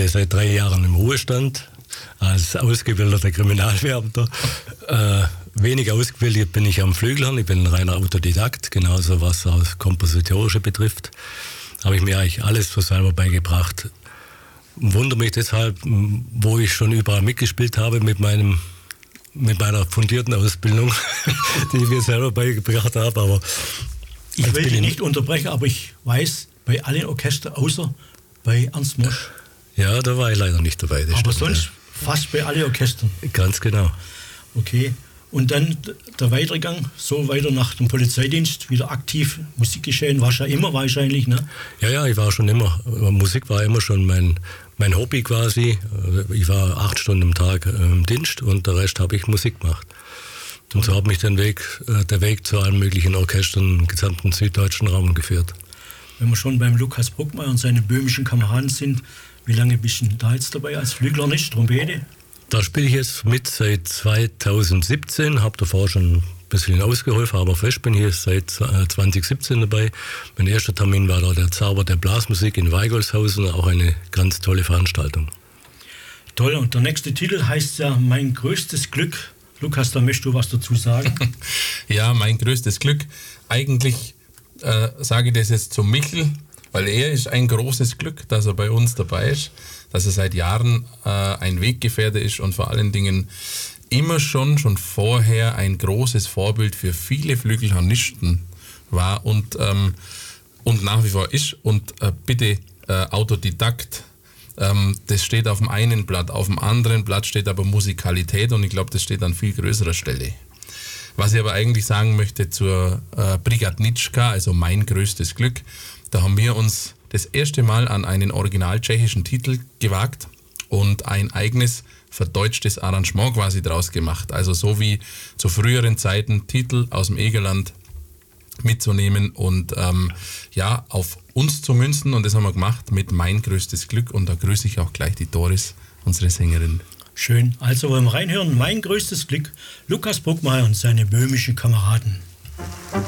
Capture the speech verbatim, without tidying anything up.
ja seit drei Jahren im Ruhestand als ausgebildeter Kriminalbeamter. Äh, wenig ausgebildet bin ich am Flügelhorn. Ich bin ein reiner Autodidakt, genauso was das Kompositorische betrifft. Habe ich mir eigentlich alles so selber beigebracht. Wundere mich deshalb, wo ich schon überall mitgespielt habe mit meinem mit meiner fundierten Ausbildung, die ich mir selber beigebracht habe. Aber ich will dich nicht unterbrechen, aber ich weiß, bei allen Orchestern außer bei Ernst Mosch. Ja, da war ich leider nicht dabei. Aber stimmt, sonst ja. Fast bei allen Orchestern. Ganz genau. Okay. Und dann der Weitergang, so weiter nach dem Polizeidienst, wieder aktiv Musik geschehen, warst ja immer wahrscheinlich, ne? Ja, ja, ich war schon immer, Musik war immer schon mein, mein Hobby quasi. Ich war acht Stunden am Tag im Dienst und der Rest habe ich Musik gemacht. Und so hat mich den Weg, der Weg zu allen möglichen Orchestern im gesamten süddeutschen Raum geführt. Wenn wir schon beim Lukas Bruckmeier und seine böhmischen Kameraden sind, wie lange bist du da jetzt dabei als Flügelhornist, Trompete? Da spiele ich jetzt mit seit zweitausendsiebzehn, habe davor schon ein bisschen ausgeholfen, aber fest bin ich jetzt seit zwanzig siebzehn dabei. Mein erster Termin war da der Zauber der Blasmusik in Weigolshausen, auch eine ganz tolle Veranstaltung. Toll, und der nächste Titel heißt ja Mein größtes Glück. Lukas, da möchtest du was dazu sagen? Ja, mein größtes Glück. Eigentlich äh, sage ich das jetzt zu Michel, weil er ist ein großes Glück, dass er bei uns dabei ist, dass er seit Jahren äh, ein Weggefährte ist und vor allen Dingen immer schon, schon vorher ein großes Vorbild für viele Flügelhornisten war und, ähm, und nach wie vor ist. Und äh, bitte äh, Autodidakt, ähm, das steht auf dem einen Blatt, auf dem anderen Blatt steht aber Musikalität und ich glaube, das steht an viel größerer Stelle. Was ich aber eigentlich sagen möchte zur äh, Brigadnitschka, also mein größtes Glück, da haben wir uns das erste Mal an einen original tschechischen Titel gewagt und ein eigenes verdeutschtes Arrangement quasi draus gemacht. Also so wie zu früheren Zeiten Titel aus dem Egerland mitzunehmen und ähm, ja, auf uns zu münzen. Und das haben wir gemacht mit Mein größtes Glück. Und da grüße ich auch gleich die Doris, unsere Sängerin. Schön. Also wollen wir reinhören. Mein größtes Glück. Lukas Bruckmeier und seine böhmischen Kameraden.